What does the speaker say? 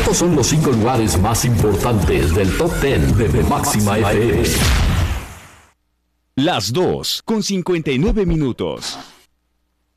Estos son los 5 lugares más importantes del Top 10 de Máxima FM. Las 2:59.